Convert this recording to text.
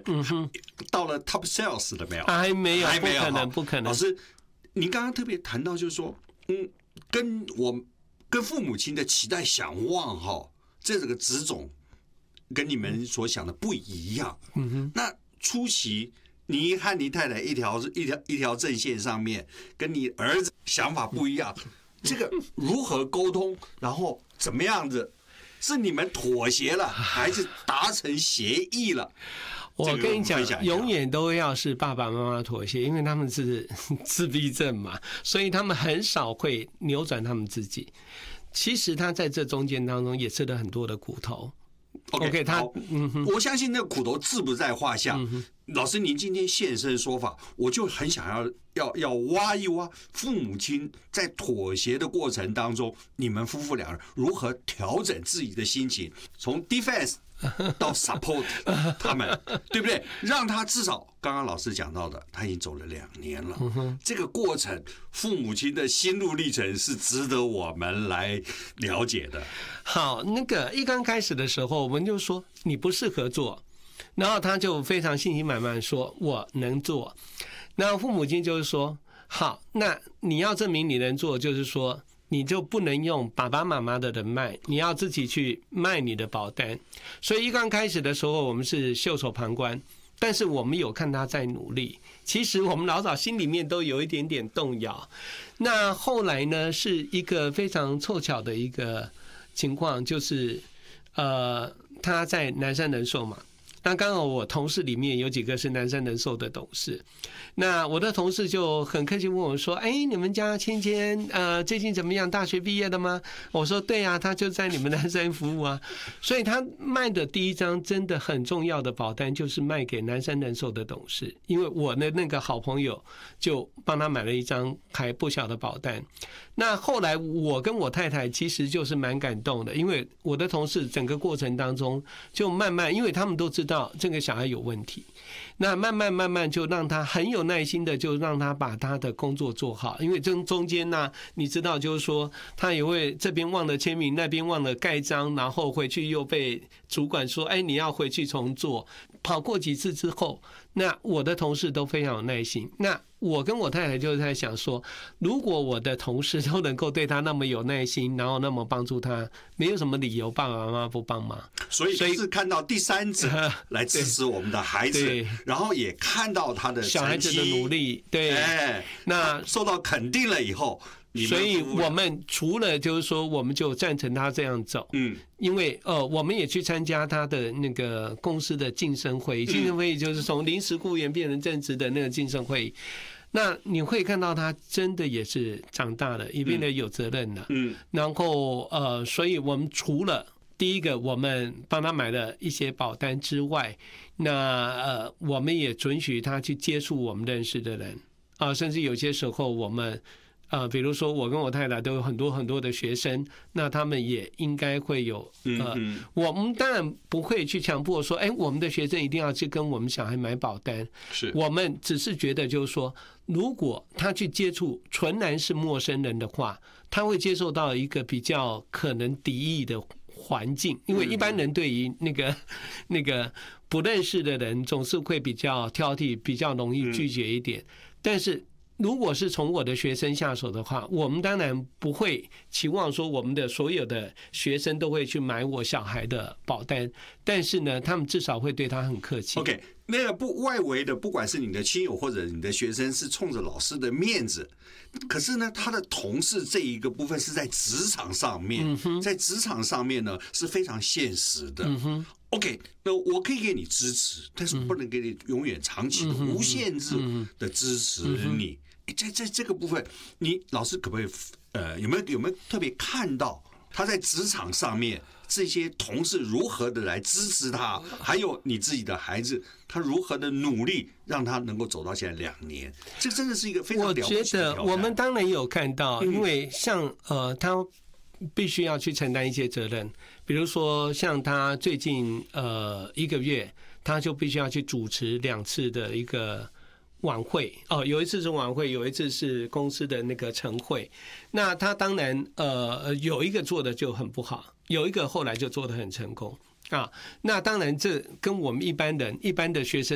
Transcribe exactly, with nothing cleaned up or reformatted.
嗯哼，到了 top sales 了没有？ 还没有， 还没有， 不可能，不可能。 老师，您刚刚特别谈到，就是说，嗯，跟我跟父母亲的期待、想望哈，这个职种跟你们所想的不一样。嗯哼，那初期你和你太太一条一条一条阵线上面，跟你儿子想法不一样，这个如何沟通？然后怎么样子？是你们妥协了，还是达成协议了？ 我跟你讲，永远都要是爸爸妈妈妥协，因为他们是自闭症嘛，所以他们很少会扭转他们自己。其实他在这中间当中也吃了很多的苦头。 OK，, OK， 他嗯哼，我相信那个苦头自不在话下。嗯、老师，您今天现身说法，我就很想要要要挖一挖父母亲在妥协的过程当中，你们夫妇两人如何调整自己的心情，从 defense 到 support 他们，对不对？让他至少刚刚老师讲到的，他已经走了两年了。嗯、这个过程，父母亲的心路历程是值得我们来了解的。 好，那个一刚开始的时候，我们就说你不适合做，然后他就非常信心满满说我能做。那父母亲就是说，好，那你要证明你能做，就是说你就不能用爸爸妈妈的人脉，你要自己去卖你的保单。所以一刚开始的时候，我们是袖手旁观，但是我们有看他在努力。其实我们老早心里面都有一点点动摇。那后来呢，是一个非常凑巧的一个情况，就是呃，他在南山人寿嘛。那刚好我同事里面有几个是南山人寿的董事，那我的同事就很客气问我说：“哎，你们家芊芊呃最近怎么样？大学毕业了吗？”我说：“对啊，他就在你们南山服务啊。”所以他卖的第一张真的很重要的保单就是卖给南山人寿的董事，因为我的那个好朋友就帮他买了一张还不小的保单。那后来我跟我太太其实就是蛮感动的，因为我的同事整个过程当中就慢慢，因为他们都知道这个小孩有问题，那慢慢慢慢就让他很有耐心的就让他把他的工作做好，因为中中间呢，你知道就是说他也会这边忘了签名，那边忘了盖章，然后回去又被主管说，哎，你要回去重做。跑过几次之后，那我的同事都非常有耐心。那我跟我太太就在想说，如果我的同事都能够对他那么有耐心，然后那么帮助他，没有什么理由爸爸妈妈不帮忙。 所以是看到第三者来支持我们的孩子，然后也看到他的小孩子的努力，对， 哎，那受到肯定了以后。 所以我们除了就是说，我们就赞成他这样走，嗯，因为呃，我们也去参加他的那个公司的晋升会议，晋升会议就是从临时雇员变成正职的那个晋升会议。那你会看到他真的也是长大了，也变得有责任了，嗯，然后呃，所以我们除了第一个，我们帮他买了一些保单之外，那呃，我们也准许他去接触我们认识的人啊，甚至有些时候我们。呃，比如说我跟我太太都有很多很多的学生，那他们也应该会有呃，我们当然不会去强迫说，哎，我们的学生一定要去跟我们小孩买保单， 是我们只是觉得就是说，如果他去接触纯然是陌生人的话，他会接受到一个比较可能敌意的环境，因为一般人对于那个那个不认识的人总是会比较挑剔，比较容易拒绝一点，但是。如果是从我的学生下手的话，我们当然不会期望说我们的所有的学生都会去买我小孩的保单，但是呢，他们至少会对他很客气。 OK， 那个不外围的，不管是你的亲友或者你的学生，是冲着老师的面子，可是呢，他的同事这一个部分是在职场上面，在职场上面呢是非常现实的。嗯 OK， 那我可以给你支持，但是不能给你永远长期的无限制的支持你。在在这个部分，你老师可不可以呃有没有有没有特别看到他在职场上面这些同事如何的来支持他，还有你自己的孩子他如何的努力让他能够走到现在两年，这真的是一个非常了不起的挑战。 我觉得我们当然有看到，因为像呃他必须要去承担一些责任。比如说，像他最近呃一个月，他就必须要去主持两次的一个晚会哦，有一次是晚会，有一次是公司的那个晨会。那他当然呃有一个做的就很不好，有一个后来就做得很成功啊。那当然，这跟我们一般人一般的学生。